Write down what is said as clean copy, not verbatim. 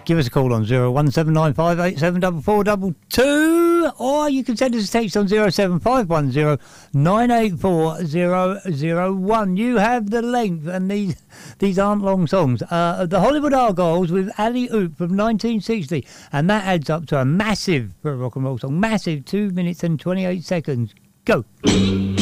Give us a call on 01795874422, or you can send us a text on 07510984001. You have the length, and these aren't long songs. The Hollywood Argyles with Alley Oop from 1960, and that adds up to a massive rock and roll song. Massive, 2 minutes and 28 seconds. Go.